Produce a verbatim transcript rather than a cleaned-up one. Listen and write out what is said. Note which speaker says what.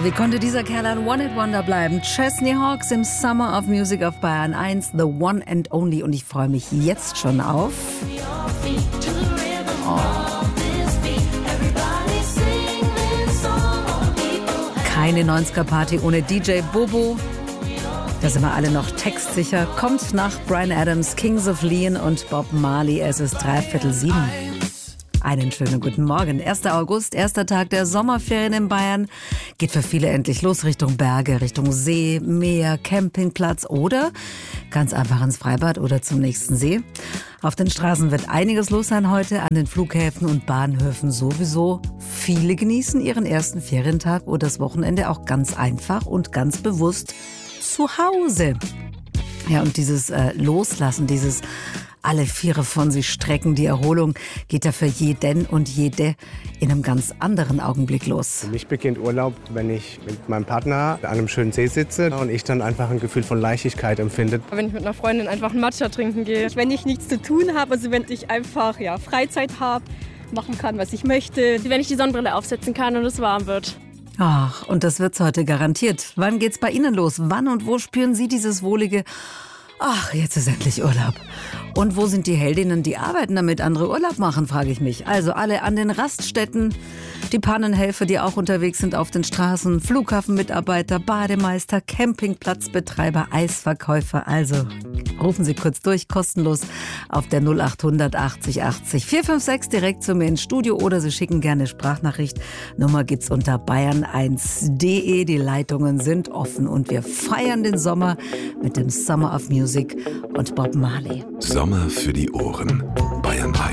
Speaker 1: wie konnte dieser Kerl ein One-Hit-Wonder bleiben? Chesney Hawkes im Summer of Music auf Bayern eins, The One and Only. Und ich freue mich jetzt schon auf... Oh. Keine neunziger-Party ohne D J Bobo. Da sind wir alle noch textsicher. Kommt nach Bryan Adams, Kings of Leon und Bob Marley. Es ist dreiviertel sieben. Einen schönen guten Morgen. erster August, erster Tag der Sommerferien in Bayern. Geht für viele endlich los Richtung Berge, Richtung See, Meer, Campingplatz oder ganz einfach ins Freibad oder zum nächsten See. Auf den Straßen wird einiges los sein heute, an den Flughäfen und Bahnhöfen sowieso. Viele genießen ihren ersten Ferientag oder das Wochenende auch ganz einfach und ganz bewusst zu Hause. Ja, und dieses äh, Loslassen, dieses alle Viere von sich strecken, die Erholung geht ja für jeden und jede in einem ganz anderen Augenblick los.
Speaker 2: Für mich beginnt Urlaub, wenn ich mit meinem Partner an einem schönen See sitze und ich dann einfach ein Gefühl von Leichtigkeit empfinde.
Speaker 3: Wenn ich mit einer Freundin einfach einen Matcha trinken gehe.
Speaker 4: Wenn ich nichts zu tun habe, also wenn ich einfach ja, Freizeit habe, machen kann, was ich möchte.
Speaker 3: Wenn ich die Sonnenbrille aufsetzen kann und es warm wird.
Speaker 1: Ach, und das wird's heute garantiert. Wann geht's bei Ihnen los? Wann und wo spüren Sie dieses wohlige... Ach, jetzt ist endlich Urlaub. Und wo sind die Heldinnen, die arbeiten, damit andere Urlaub machen, frage ich mich. Also alle an den Raststätten, die Pannenhelfer, die auch unterwegs sind auf den Straßen, Flughafenmitarbeiter, Bademeister, Campingplatzbetreiber, Eisverkäufer. Also rufen Sie kurz durch, kostenlos auf der null acht hundert achtzig achtzig vier fünf sechs direkt zu mir ins Studio oder Sie schicken gerne Sprachnachricht. Nummer gibt's unter bayern eins punkt de. Die Leitungen sind offen und wir feiern den Sommer mit dem Summer of Music und Bob Marley.
Speaker 5: Sommer für die Ohren. Bayern eins.